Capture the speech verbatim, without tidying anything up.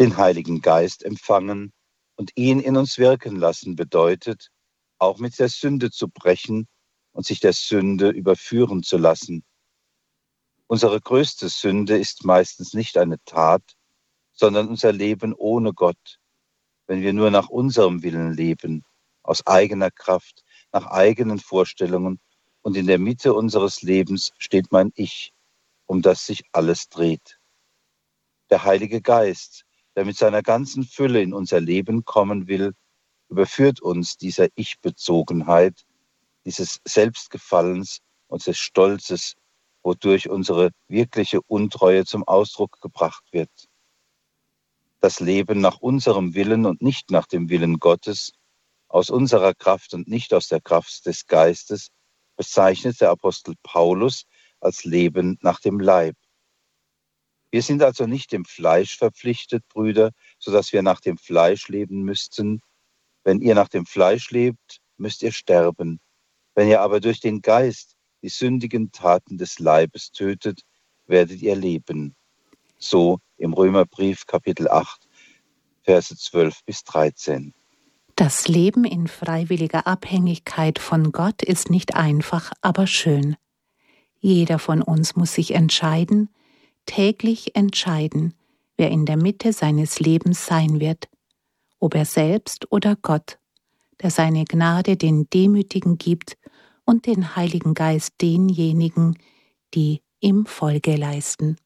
Den Heiligen Geist empfangen und ihn in uns wirken lassen bedeutet, auch mit der Sünde zu brechen und sich der Sünde überführen zu lassen. Unsere größte Sünde ist meistens nicht eine Tat, sondern unser Leben ohne Gott, wenn wir nur nach unserem Willen leben, aus eigener Kraft, nach eigenen Vorstellungen, und in der Mitte unseres Lebens steht mein Ich, um das sich alles dreht. Der Heilige Geist, der mit seiner ganzen Fülle in unser Leben kommen will, überführt uns dieser Ich-Bezogenheit, dieses Selbstgefallens und des Stolzes, wodurch unsere wirkliche Untreue zum Ausdruck gebracht wird. Das Leben nach unserem Willen und nicht nach dem Willen Gottes, aus unserer Kraft und nicht aus der Kraft des Geistes, bezeichnet der Apostel Paulus als Leben nach dem Leib. Wir sind also nicht dem Fleisch verpflichtet, Brüder, sodass wir nach dem Fleisch leben müssten. Wenn ihr nach dem Fleisch lebt, müsst ihr sterben. Wenn ihr aber durch den Geist die sündigen Taten des Leibes tötet, werdet ihr leben. So im Römerbrief Kapitel acht, Verse zwölf bis dreizehn. Das Leben in freiwilliger Abhängigkeit von Gott ist nicht einfach, aber schön. Jeder von uns muss sich entscheiden, täglich entscheiden, wer in der Mitte seines Lebens sein wird, ob er selbst oder Gott, der seine Gnade den Demütigen gibt und den Heiligen Geist denjenigen, die ihm Folge leisten.